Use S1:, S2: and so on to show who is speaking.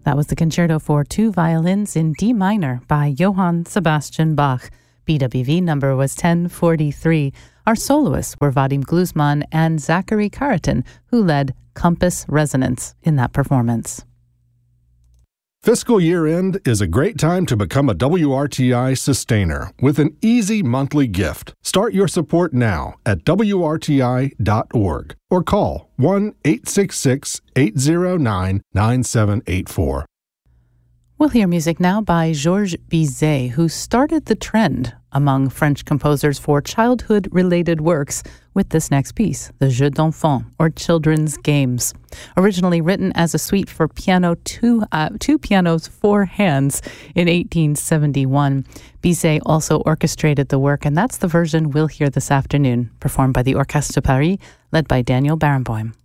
S1: That was the Concerto for Two Violins in D minor by Johann Sebastian Bach. BWV number was 1043. Our soloists were Vadim Gluzman and Zachary Karatin, who led Compass Resonance in that performance.
S2: Fiscal year end is a great time to become a WRTI sustainer with an easy monthly gift. Start your support now at WRTI.org or call 1-866-809-9784.
S1: We'll hear music now by Georges Bizet, who started the trend among French composers for childhood-related works with this next piece, the Jeux d'enfants, or Children's Games. Originally written as a suite for piano, two pianos, four hands in 1871, Bizet also orchestrated the work, and that's the version we'll hear this afternoon, performed by the Orchestre de Paris, led by Daniel Barenboim.